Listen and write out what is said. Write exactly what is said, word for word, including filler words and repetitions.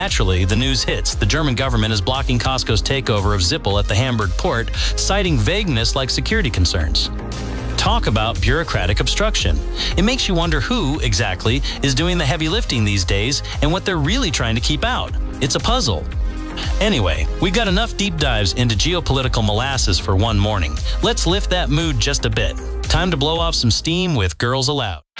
Naturally, the news hits. The German government is blocking Costco's takeover of Zippel at the Hamburg port, citing vagueness like security concerns. Talk about bureaucratic obstruction. It makes you wonder who, exactly, is doing the heavy lifting these days and what they're really trying to keep out. It's a puzzle. Anyway, we've got enough deep dives into geopolitical molasses for one morning. Let's lift that mood just a bit. Time to blow off some steam with Girls Aloud.